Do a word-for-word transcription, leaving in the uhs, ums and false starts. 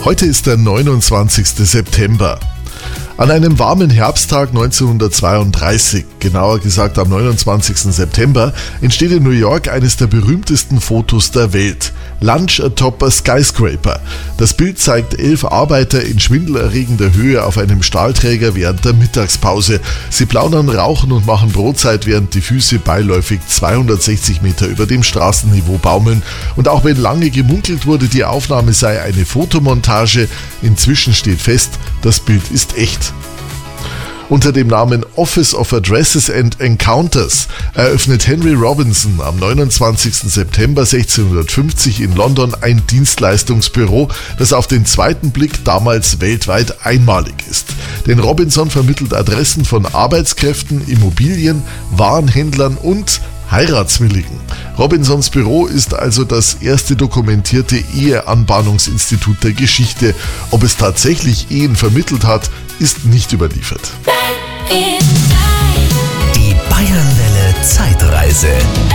Heute ist der neunundzwanzigste September. An einem warmen Herbsttag neunzehnhundertzweiunddreißig, genauer gesagt am neunundzwanzigsten September, entsteht in New York eines der berühmtesten Fotos der Welt: Lunch atop a Skyscraper. Das Bild zeigt elf Arbeiter in schwindelerregender Höhe auf einem Stahlträger während der Mittagspause. Sie plaudern, rauchen und machen Brotzeit, während die Füße beiläufig zweihundertsechzig Meter über dem Straßenniveau baumeln. Und auch wenn lange gemunkelt wurde, die Aufnahme sei eine Fotomontage, inzwischen steht fest, das Bild ist echt. Unter dem Namen Office of Addresses and Encounters eröffnet Henry Robinson am neunundzwanzigsten September sechzehnhundertfünfzig in London ein Dienstleistungsbüro, das auf den zweiten Blick damals weltweit einmalig ist. Denn Robinson vermittelt Adressen von Arbeitskräften, Immobilien, Warenhändlern und Heiratswilligen. Robinsons Büro ist also das erste dokumentierte Eheanbahnungsinstitut der Geschichte. Ob es tatsächlich Ehen vermittelt hat, ist nicht überliefert. Die Bayernwelle Zeitreise.